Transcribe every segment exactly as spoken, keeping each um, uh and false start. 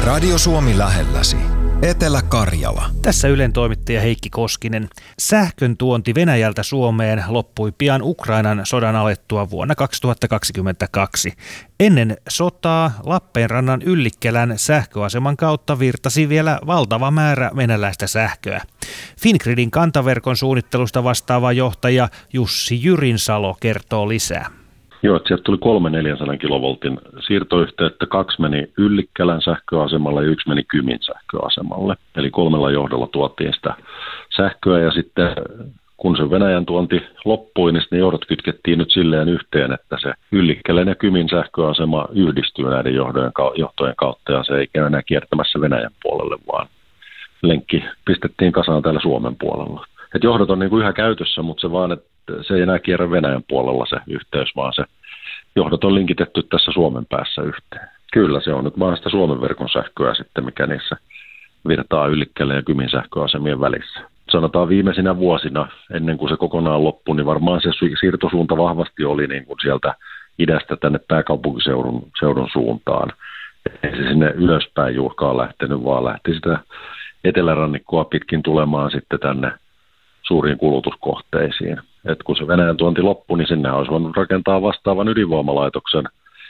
Radio Suomi lähelläsi. Etelä-Karjala. Tässä Ylen toimittaja Heikki Koskinen. Sähkön tuonti Venäjältä Suomeen loppui pian Ukrainan sodan alettua vuonna kaksituhattakaksikymmentäkaksi. Ennen sotaa Lappeenrannan Yllikkelän sähköaseman kautta virtasi vielä valtava määrä venäläistä sähköä. Fingridin kantaverkon suunnittelusta vastaava johtaja Jussi Jyrinsalo kertoo lisää. Joo, että sieltä tuli kolme neljänsadan kilovoltin siirtoyhteyttä, kaksi meni Yllikkälän sähköasemalle ja yksi meni Kymin sähköasemalle. Eli kolmella johdolla tuotiin sitä sähköä ja sitten kun se Venäjän tuonti loppui, niin ne johdot kytkettiin nyt silleen yhteen, että se Yllikkälän ja Kymin sähköasema yhdistyy näiden johtojen, johtojen kautta ja se ei käy enää kiertämässä Venäjän puolelle, vaan lenkki pistettiin kasaan täällä Suomen puolella. Et johdot on niin kuin yhä käytössä, mutta se vaan, että se ei enää kierrä Venäjän puolella se yhteys, vaan se johdot on linkitetty tässä Suomen päässä yhteen. Kyllä, se on nyt vaan sitä Suomen verkon sähköä sitten, mikä niissä virtaa Yllikkälän ja Kymin sähköasemien välissä. Sanotaan viimeisinä vuosina, ennen kuin se kokonaan loppui, niin varmaan se siirtosuunta vahvasti oli niin kuin sieltä idästä tänne pääkaupunkiseudun seudun suuntaan. Ei se sinne ylöspäin juurkaan lähtenyt, vaan lähti sitä etelärannikkoa pitkin tulemaan sitten tänne suuriin kulutuskohteisiin. Et kun se Venäjän tuonti loppui, niin sinne olisi voinut rakentaa vastaavan ydinvoimalaitoksen.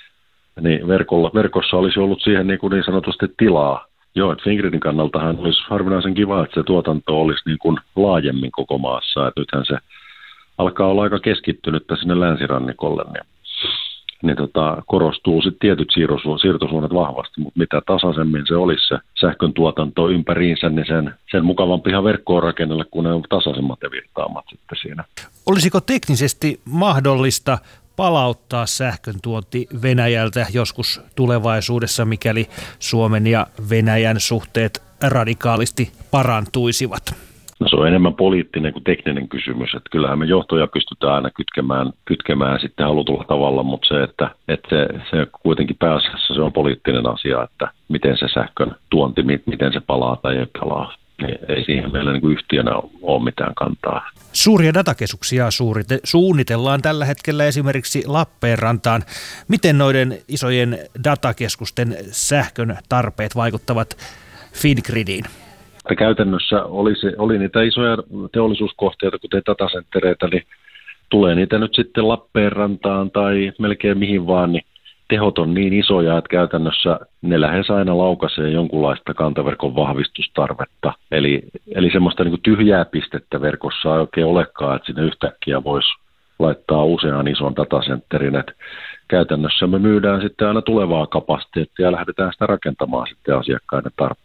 Niin verkolla, verkossa olisi ollut siihen niin, kuin niin sanotusti tilaa. Joo, että Fingridin kannaltahan olisi harvinaisen kiva, että se tuotanto olisi niin kuin laajemmin koko maassa. Et nythän se alkaa olla aika keskittynyt sinne länsirannikolle. Niin, niin tota, korostuu sitten tietyt siirtosuunnat vahvasti, mutta mitä tasaisemmin se olisi se sähkön tuotanto ympäriinsä, niin sen, sen mukavampihan verkkoon rakennella, kun ne on tasaisemmat ja virtaamat sitten siinä. Olisiko teknisesti mahdollista palauttaa sähkön tuonti Venäjältä joskus tulevaisuudessa, mikäli Suomen ja Venäjän suhteet radikaalisti parantuisivat? No se on enemmän poliittinen kuin tekninen kysymys, että kyllähän me johtoja pystytään aina kytkemään, kytkemään sitten halutulla tavalla, mutta se, että, että se, se kuitenkin pääasiassa se on poliittinen asia, että miten se sähkön tuonti, miten se palaa tai ei palaa. Ei siihen meillä niin kuin yhtiönä ole mitään kantaa. Suuria datakeskuksia suurite- suunnitellaan tällä hetkellä esimerkiksi Lappeenrantaan. Miten noiden isojen datakeskusten sähkön tarpeet vaikuttavat Fingridiin? Käytännössä oli, se, oli niitä isoja teollisuuskohteita, kuten datacenttereitä, niin tulee niitä nyt sitten Lappeenrantaan tai melkein mihin vaan, niin tehot on niin isoja, että käytännössä ne lähes aina laukaisee jonkunlaista kantaverkon vahvistustarvetta. Eli, eli semmoista niin kuin tyhjää pistettä verkossa ei oikein olekaan, että sinne yhtäkkiä voisi laittaa usean ison datacentterin. Että käytännössä me myydään sitten aina tulevaa kapasiteettia ja lähdetään sitä rakentamaan sitten asiakkaiden tarpeeseen.